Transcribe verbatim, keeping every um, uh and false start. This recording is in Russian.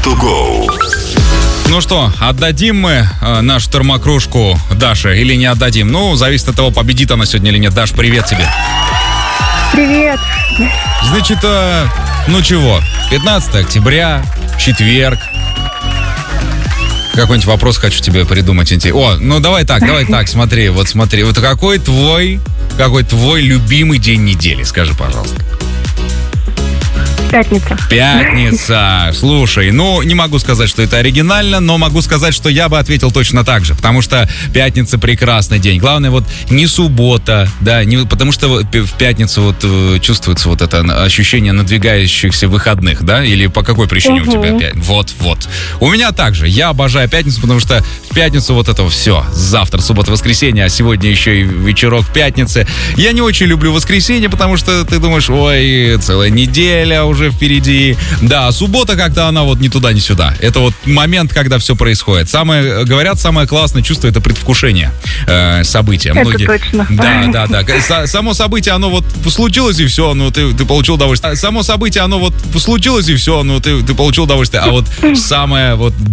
to go. Ну что, отдадим мы э, нашу термокружку Даше или не отдадим? Ну, зависит от того, победит она сегодня или нет. Даш, привет тебе. Привет. Значит, э, ну чего, пятнадцатое октября, четверг. Какой-нибудь вопрос хочу тебе придумать. О, ну давай так, давай так, смотри, вот смотри. Вот какой твой, какой твой любимый день недели? Скажи, пожалуйста. Пятница. Пятница. Слушай, ну, не могу сказать, что это оригинально, но могу сказать, что я бы ответил точно так же, потому что пятница — прекрасный день. Главное, вот не суббота, да, не, потому что в пятницу вот чувствуется вот это ощущение надвигающихся выходных, да, или по какой причине угу. у тебя пятница? Вот, вот. У меня также. Я обожаю пятницу, потому что в пятницу вот это все. Завтра, суббота, воскресенье, а сегодня еще и вечерок пятницы. Я не очень люблю воскресенье, потому что ты думаешь, ой, целая неделя уже впереди. Да, суббота как-то она вот ни туда, ни сюда. Это вот момент, когда все происходит. Самое, говорят, самое классное чувство — это предвкушение э, события. Это Многие... точно. Да, да, да. С- само событие, оно вот случилось, и все, ну ты, ты получил удовольствие. Само событие, оно вот случилось, и все, ну ты, ты получил удовольствие. А вот самое вот